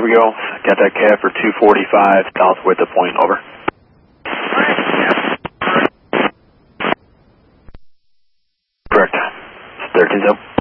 we go. Got that cab for 245 south with the point, over. Correct. 13 0.